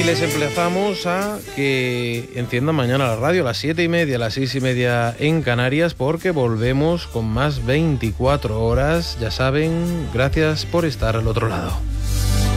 Y les emplazamos a que enciendan mañana la radio a las 7:30, a las 6:30 en Canarias, porque volvemos con más 24 horas. Ya saben, gracias por estar al otro lado.